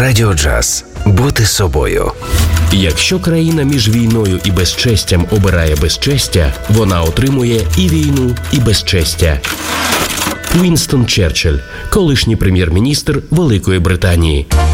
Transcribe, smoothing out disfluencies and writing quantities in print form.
Радіо Джаз. Бути собою. Якщо країна між війною і безчестям обирає безчестя, вона отримує і війну, і безчестя. Вінстон Черчилль, колишній прем'єр-міністр Великої Британії.